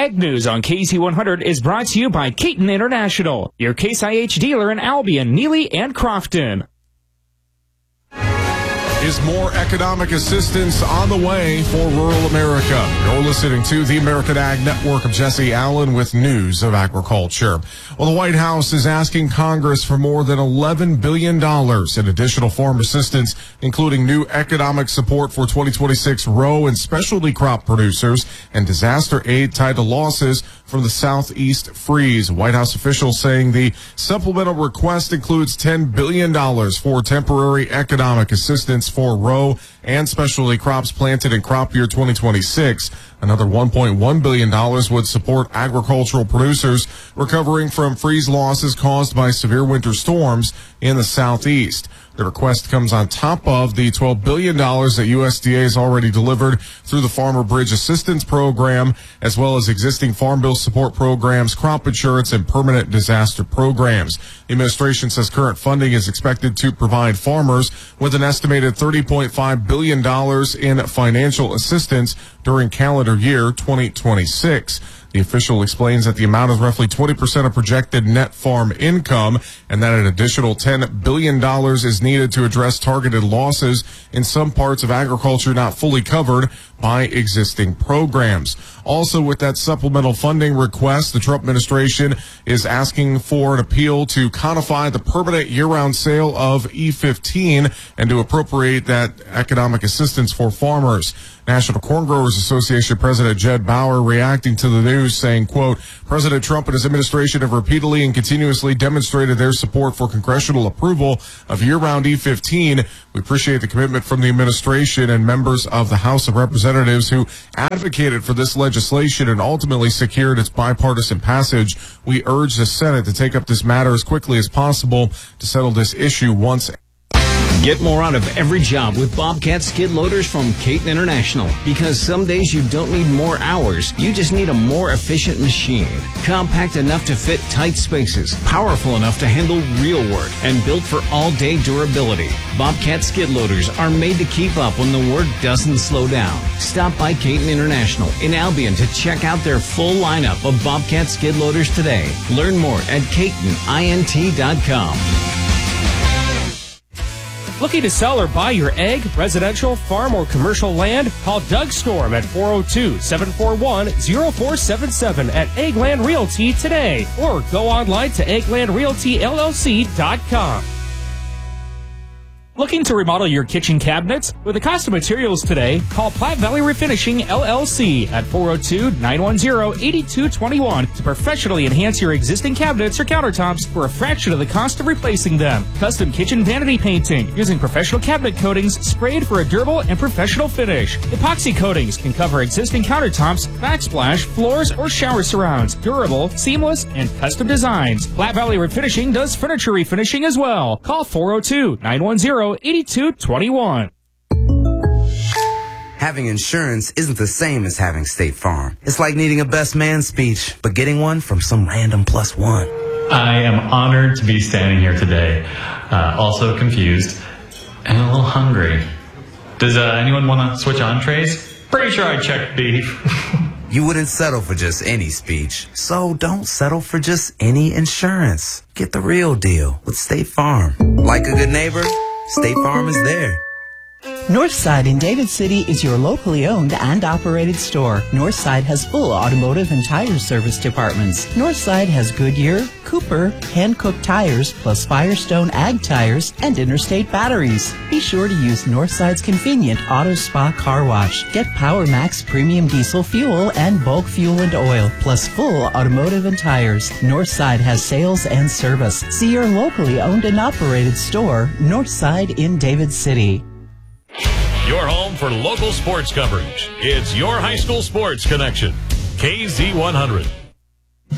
Ag News on KZ100 is brought to you by Caton International, your Case IH dealer in Albion, Neely, and Crofton. Is more economic assistance on the way for rural America? You're listening to the American Ag Network. of Jesse Allen with news of agriculture. Well, the White House is asking Congress for more than $11 billion in additional farm assistance, including new economic support for 2026 row and specialty crop producers and disaster aid tied to losses from the southeast freeze. White House officials saying the supplemental request includes $10 billion for temporary economic assistance for row and specialty crops planted in crop year 2026. Another $1.1 billion would support agricultural producers recovering from freeze losses caused by severe winter storms in the southeast. The request comes on top of the $12 billion that USDA has already delivered through the Farmer Bridge Assistance Program, as well as existing Farm Bill support programs, crop insurance, and permanent disaster programs. The administration says current funding is expected to provide farmers with an estimated $30.5 billion in financial assistance during calendar year 2026. The official explains that the amount is roughly 20% of projected net farm income and that an additional $10 billion is needed to address targeted losses in some parts of agriculture not fully covered by existing programs. Also, with that supplemental funding request, the Trump administration is asking for an appeal to codify the permanent year-round sale of E15 and to appropriate that economic assistance for farmers. National Corn Growers Association President Jed Bauer reacting to the news saying, quote, President Trump and his administration have repeatedly and continuously demonstrated their support for congressional approval of year-round E15. We appreciate the commitment from the administration and members of the House of Representatives who advocated for this legislation and ultimately secured its bipartisan passage. We urge the Senate to take up this matter as quickly as possible to settle this issue once. Get more out of every job with Bobcat skid loaders from Caton International. Because some days you don't need more hours, you just need a more efficient machine. Compact enough to fit tight spaces, powerful enough to handle real work, and built for all-day durability. Bobcat skid loaders are made to keep up when the work doesn't slow down. Stop by Caton International in Albion to check out their full lineup of Bobcat skid loaders today. Learn more at CatonINT.com. Looking to sell or buy your ag, residential, farm, or commercial land? Call Doug Storm at 402-741-0477 at Eggland Realty today, or go online to egglandrealtyllc.com. Looking to remodel your kitchen cabinets? With the cost of materials today, call Platte Valley Refinishing LLC at 402-910-8221 to professionally enhance your existing cabinets or countertops for a fraction of the cost of replacing them. Custom kitchen vanity painting using professional cabinet coatings sprayed for a durable and professional finish. Epoxy coatings can cover existing countertops, backsplash, floors, or shower surrounds. Durable, seamless, and custom designs. Platte Valley Refinishing does furniture refinishing as well. Call 402-910-8221. Having insurance isn't the same as having State Farm. It's like needing a best man speech, but getting one from some random plus one. I am honored to be standing here today, also confused and a little hungry. Does anyone want to switch entrees? Pretty sure I checked beef. You wouldn't settle for just any speech, so don't settle for just any insurance. Get the real deal with State Farm. Like a good neighbor, State Farm is there. Northside in David City is your locally owned and operated store. Northside has full automotive and tire service departments. Northside has Goodyear, Cooper, hand-cooked tires, plus Firestone Ag tires and Interstate batteries. Be sure to use Northside's convenient Auto Spa car wash. Get Power Max premium diesel fuel and bulk fuel and oil, plus full automotive and tires. Northside has sales and service. See your locally owned and operated store, Northside in David City. Your home for local sports coverage. It's your high school sports connection. KZ100.